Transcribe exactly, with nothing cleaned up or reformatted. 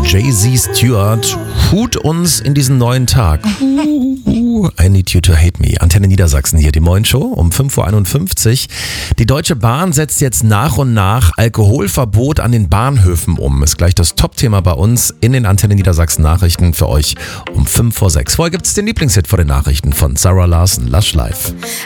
Jay-Z Stewart hut uns in diesen neuen Tag. I need you to hate me. Antenne Niedersachsen hier, die Morgenshow um fünf Uhr einundfünfzig. Die Deutsche Bahn setzt jetzt nach und nach Alkoholverbot an den Bahnhöfen um. Ist gleich das Top-Thema bei uns in den Antenne Niedersachsen Nachrichten für euch um fünf vor sechs. Vorher gibt es den Lieblingshit vor den Nachrichten von Sarah Larson, Lush Life.